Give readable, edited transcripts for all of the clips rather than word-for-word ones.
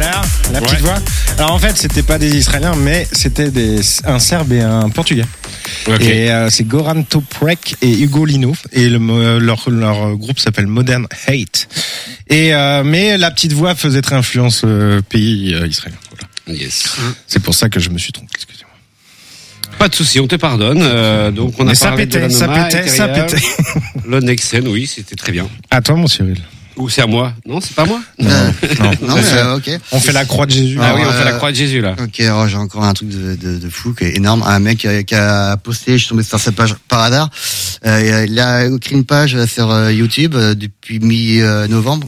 Alors, la petite voix. Alors en fait, c'était pas des Israéliens, mais c'était un Serbe et un Portugais. Okay. Et c'est Goran Toprek et Hugo Lino. Et leur groupe s'appelle Modern Hate. Et mais la petite voix faisait très influence pays israélien. Voilà. Yes. C'est pour ça que je me suis trompé. Excusez-moi. Pas de souci, on te pardonne. Donc on a parlé de l'Anoma, ça pétait. Le Nexen, oui, c'était très bien. À toi, mon Cyril. Ou c'est à moi? Non, c'est pas moi? Non, ok. On fait la croix de Jésus. Ah oui, on fait la croix de Jésus, là. Ok, alors j'ai encore un truc de fou, qui est énorme. Un mec qui a posté, je suis tombé sur sa page par hasard. Il a écrit une page sur YouTube depuis mi-novembre,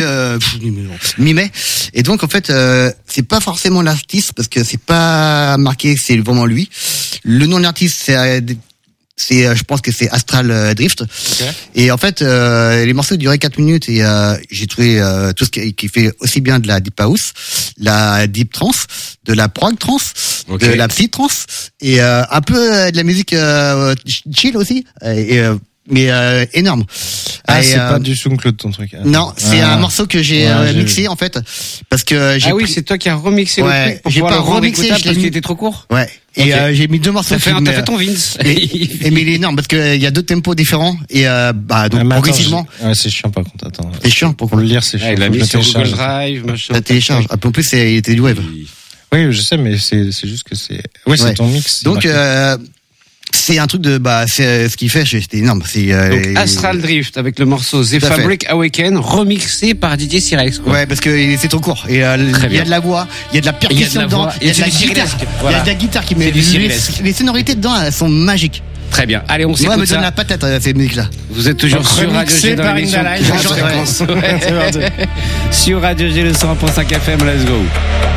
mi-mai. Et donc, en fait, c'est pas forcément l'artiste, parce que c'est pas marqué que c'est vraiment lui. Le nom de l'artiste, je pense que c'est Astral Drift. Okay. Et en fait, les morceaux duraient 4 minutes et j'ai trouvé tout ce qui fait aussi bien de la deep house, la deep trance, de la prog trance, de la psy trance et un peu de la musique chill aussi. Mais énorme. Ah, c'est pas du SoundCloud ton truc. Non, c'est un morceau que j'ai mixé en fait, parce que j'ai. Ah oui, c'est toi qui as remixé le truc pour pouvoir le rendre écoutable parce qu'il était trop court. Ouais. Et j'ai mis 2 morceaux. T'as fait ton Vince. Mais il est énorme parce que il y a 2 tempos différents et donc progressivement. Ouais, c'est chiant par contre. Attends. C'est chiant pour le lire, c'est chiant. Il a mis sur Google Drive, machin. Ça télécharge. En plus, il était du web. Oui, je sais, mais c'est juste que c'est. Ouais, c'est ton mix. Donc c'est un truc c'est ce qu'il fait, c'était énorme. Donc Astral Drift avec le morceau The Fabric Awaken remixé par Didier Sirex. Ouais, parce que c'est trop court. Et il y a de la voix, il y a de la percussion dedans, il y a de la guitare. Il y a de la guitare qui met les sonorités dedans, elles sont magiques. Très bien. Allez, on s'écoute ça. Moi, me donne la patate cette musique-là. Vous êtes toujours sur Radio G dans l'émission. Sur Radio G le 100.5 FM. Let's go.